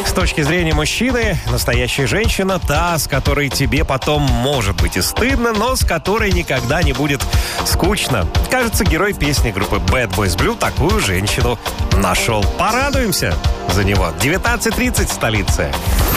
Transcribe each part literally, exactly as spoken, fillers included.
С точки зрения мужчины, настоящая женщина — та, с которой тебе потом может быть и стыдно, но с которой никогда не будет скучно. Кажется, герой песни группы Bad Boys Blue такую женщину нашел. Порадуемся за него. девятнадцать тридцать в столице.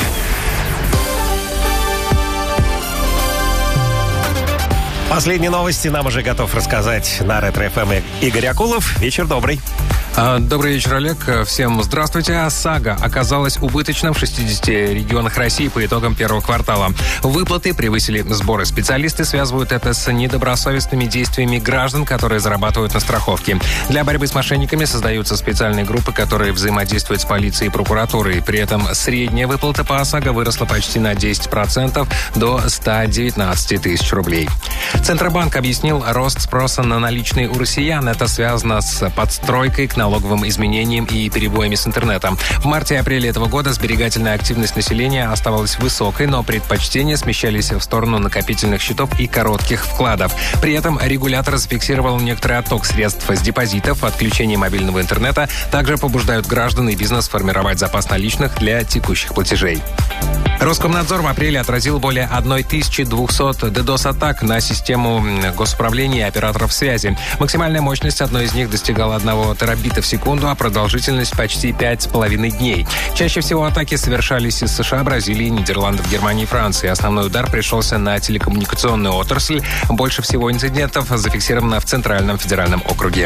Последние новости нам уже готов рассказать на Ретро-эф эм Игорь Акулов. Вечер добрый. Добрый вечер, Олег. Всем здравствуйте. САГА оказалась убыточным в шестидесяти регионах России по итогам первого квартала. Выплаты превысили сборы. Специалисты связывают это с недобросовестными действиями граждан, которые зарабатывают на страховке. Для борьбы с мошенниками создаются специальные группы, которые взаимодействуют с полицией и прокуратурой. При этом средняя выплата по ОСАГО выросла почти на десять процентов до ста девятнадцати тысяч рублей. Центробанк объяснил рост спроса на наличные у россиян. Это связано с подстройкой к налоговым изменениям и перебоями с интернетом. В марте и апреле этого года сберегательная активность населения оставалась высокой, но предпочтения смещались в сторону накопительных счетов и коротких вкладов. При этом регулятор зафиксировал некоторый отток средств с депозитов. Отключение мобильного интернета также побуждают граждан и бизнес формировать запас наличных для текущих платежей. Роскомнадзор в апреле отразил более тысяча двести ддос-атак на систему госуправления и операторов связи. Максимальная мощность одной из них достигала одного терабита в секунду, а продолжительность почти пять с половиной дней. Чаще всего атаки совершались из США, Бразилии, Нидерландов, Германии и Франции. Основной удар пришелся на телекоммуникационную отрасль. Больше всего инцидентов зафиксировано в Центральном федеральном округе.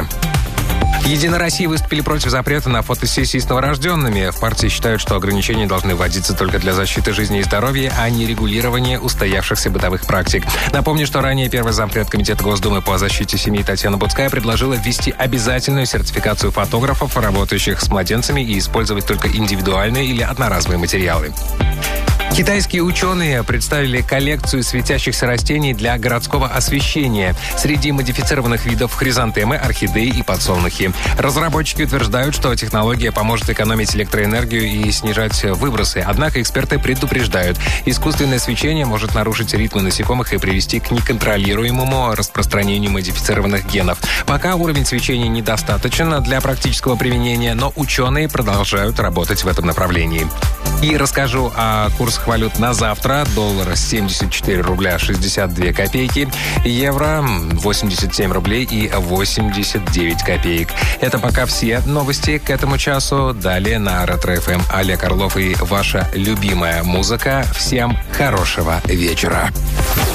Единая Россия выступили против запрета на фотосессии с новорожденными. В партии считают, что ограничения должны вводиться только для защиты жизни и здоровья, а не регулирования устоявшихся бытовых практик. Напомню, что ранее первый зампред Комитета Госдумы по защите семьи Татьяна Буцкая предложила ввести обязательную сертификацию фотографов, работающих с младенцами, и использовать только индивидуальные или одноразовые материалы. Китайские ученые представили коллекцию светящихся растений для городского освещения. Среди модифицированных видов хризантемы, орхидеи и подсолнухи. Разработчики утверждают, что технология поможет экономить электроэнергию и снижать выбросы. Однако эксперты предупреждают, искусственное свечение может нарушить ритмы насекомых и привести к неконтролируемому распространению модифицированных генов. Пока уровень свечения недостаточен для практического применения, но ученые продолжают работать в этом направлении. И расскажу о курсах валют на завтра. Доллар семьдесят четыре рубля шестьдесят две копейки. Евро восемьдесят семь рублей и восемьдесят девять копеек. Это пока все новости к этому часу. Далее на Ретро-эф эм Олег Орлов и ваша любимая музыка. Всем хорошего вечера.